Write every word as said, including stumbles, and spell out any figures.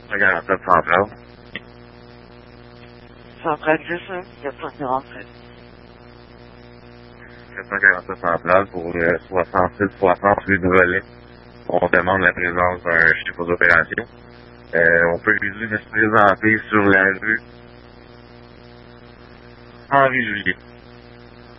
cent quarante-sept centrale. Centrale dix, hein? quatre cent quarante-sept. quatre cent quarante-sept centrale pour le soixante-six soixante rue de Relais. On demande la présence d'un chef aux opérations. Euh, on peut lui dire de se présenter sur la rue Henri Julier.